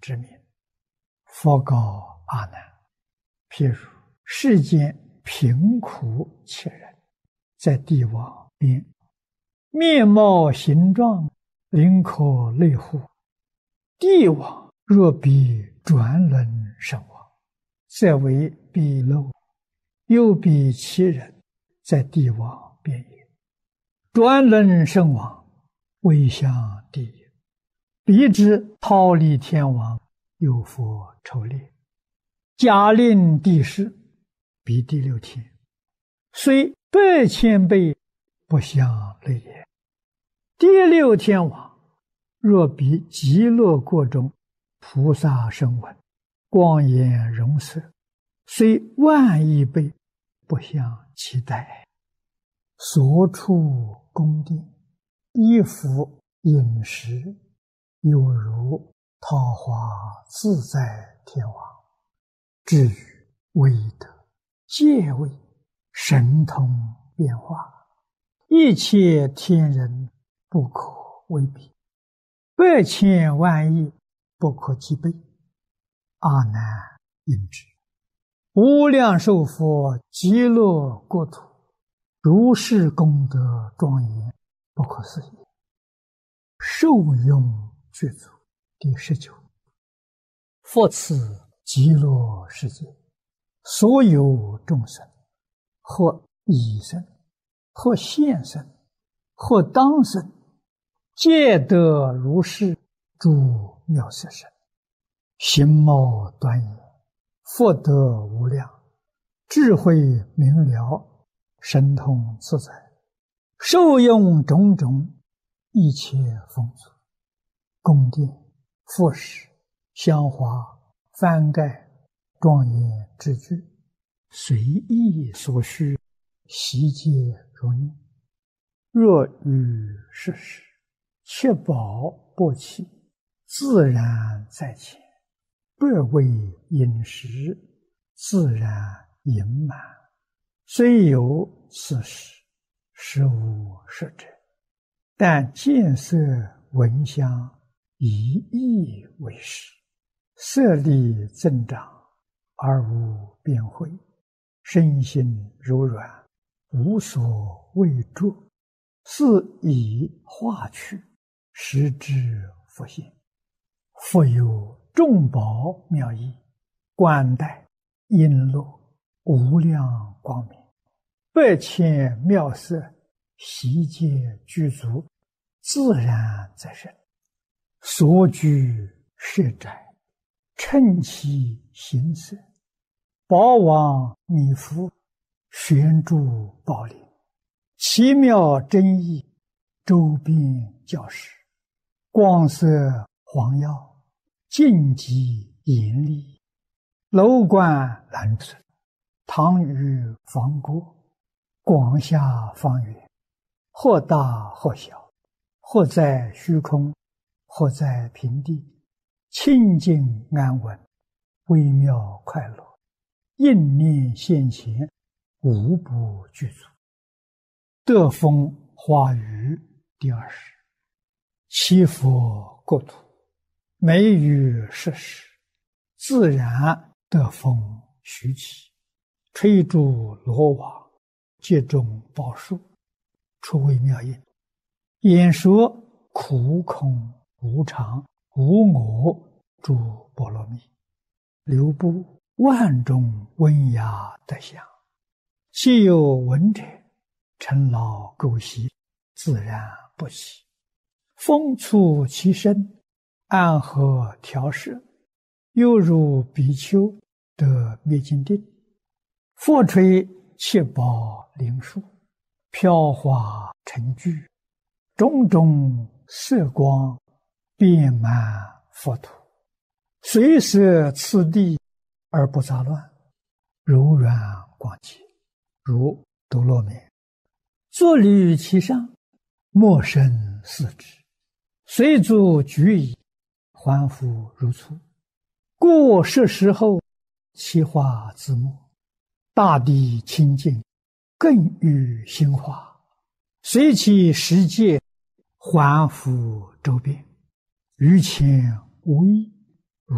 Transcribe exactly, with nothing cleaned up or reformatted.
之名。佛告阿难：譬如世间贫苦切人，在地网边，面貌形状，灵可类乎？地网若比转轮身亡，则为鄙陋；又比其人，在地网边也。转轮身亡，未向地也。彼之忉利天王，有佛筹猎，假令地势，彼第六天，虽百千倍，不相类也。第六天王，若比极乐国中菩萨声闻，光颜容色，虽万亿倍，不相期待。所处宫殿，衣服饮食，有如桃花自在天王。至于威德、戒位、神通变化，一切天人不可为比，百千万亿不可计备。阿难应知，无量寿佛极乐国土，如是功德庄严，不可思议。受用具足。第十九，复此极乐世界，所有众生，或已生，或现生，或当生，皆得如是诸妙色身，形貌端严，福德无量，智慧明了，神通自在，受用种种一切丰足，宫殿、复饰、香花、幡盖、庄严之具，随意所需，悉皆如念。若遇世事，确保不起，自然在前，不为饮食，自然盈满。虽有此事，实无实者，但见色闻香，以意为实，色力增长，而无边慧，身心柔软，无所畏著，是以化去，实之复现。复有众宝妙义，冠带璎珞，无量光明，百千妙色，悉皆具足，自然在身。所居舍宅，称其形色，宝王弥覆，悬诸宝林，奇妙真义，周边教室，光色黄耀，净极严厉，楼观蓝色，堂宇房郭，广厦方圆，或大或小，或在虚空，或在平地，清净安稳，微妙快乐，应念现前，无不具足。得风花雨第二十，七佛国土，每于世时，自然得风徐起，吹诸罗网，皆种宝树，出微妙音，演说苦空无常无我诸波罗蜜，流布万种温雅德香，既有闻者，尘劳垢习，自然不起。风触其身，安和调摄，犹如比丘得灭尽定。复吹七宝灵树，飘华成聚，种种色光，遍满佛土，随摄次第而不杂乱，柔软广洁，如多罗面。坐履其上，莫生四肢，随足举矣，还复如初。过世时后，其化自没，大地清净，更与心化，随其实界，还复周遍，于前无异，